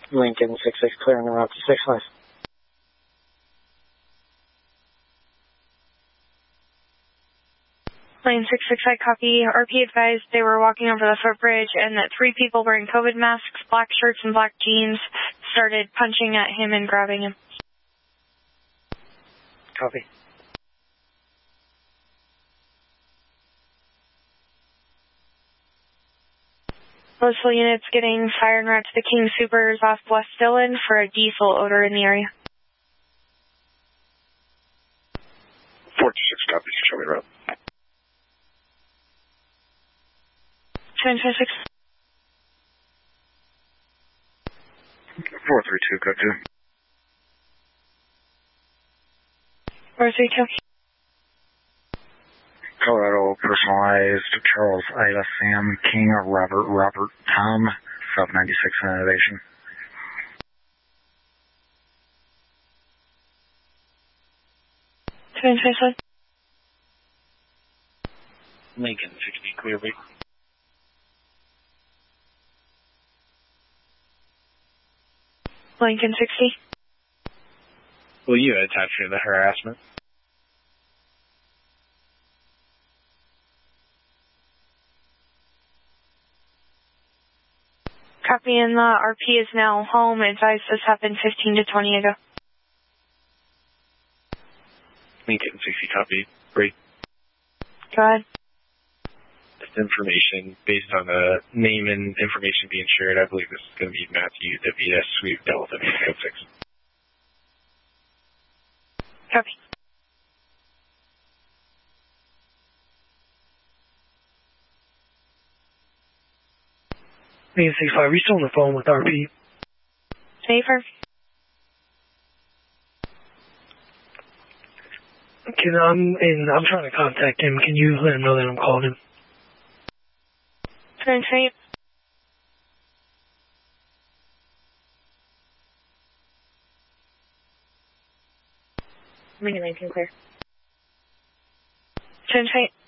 Lincoln 66, clearing the route to 65. Lane 66, I copy. RP advised they were walking over the footbridge and that 3 people wearing COVID masks, black shirts, and black jeans started punching at him and grabbing him. Copy. Postal units getting fire en route to the King Supers off West Dillon for a diesel odor in the area. 426, copy. Show me route. 756. 432, go to. 432. Colorado personalized Charles Ida Sam King Robert Tom South 96 Innovation. Lincoln 60, clear B. Lincoln 60. Will you attach to the harassment? Copy, and the RP is now home. Advised this happened 15 to 20 ago. Lincoln 60, copy. Great. Go ahead. This information, based on the name and information being shared, I believe this is going to be Matthew WS Sweep Delta 6. Copy. Lincoln 65, are you still on the phone with RP? Safer. I'm trying to contact him. Can you let him know that I'm calling him? Translate. Lincoln clear. Translate.